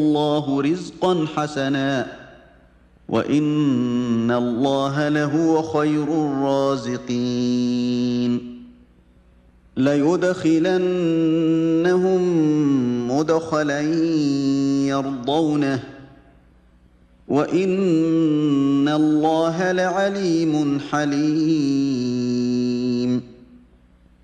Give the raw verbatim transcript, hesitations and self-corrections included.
الله رزقا حسنا وإن الله لهو خير الرازقين ليدخلنهم مدخلا يرضونه وإن الله لعليم حليم